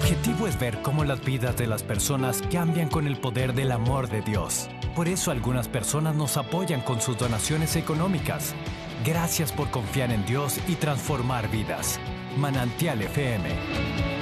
objetivo es ver cómo las vidas de las personas cambian con el poder del amor de Dios. Por eso algunas personas nos apoyan con sus donaciones económicas. Gracias por confiar en Dios y transformar vidas. Manantial FM.